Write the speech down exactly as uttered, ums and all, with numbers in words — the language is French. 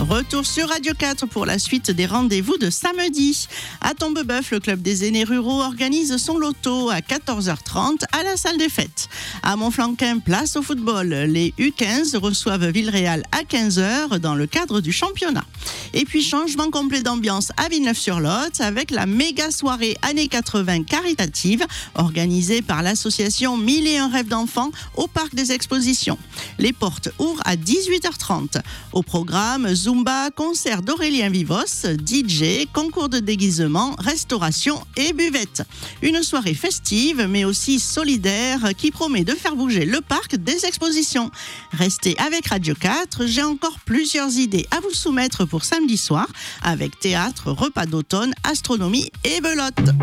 Retour sur Radio quatre pour la suite des rendez-vous de samedi. À Tombebeuf, le club des aînés ruraux organise son loto à quatorze heures trente à la salle des fêtes. À Montflanquin, place au football. Les U quinze reçoivent Villeréal à quinze heures dans le cadre du championnat. Et puis changement complet d'ambiance à Villeneuve-sur-Lot avec la méga soirée années quatre-vingts caritative organisée par l'association Mille et un rêves d'enfants au parc des expositions. Les portes ouvrent à dix-huit heures trente. Au programme, Zumba, concert d'Aurélien Vivos, D J, concours de déguisement, restauration et buvette. Une soirée festive mais aussi solidaire qui promet de faire bouger le parc des expositions. Restez avec Radio quatre, j'ai encore plusieurs idées à vous soumettre pour samedi soir avec théâtre, repas d'automne, astronomie et belote.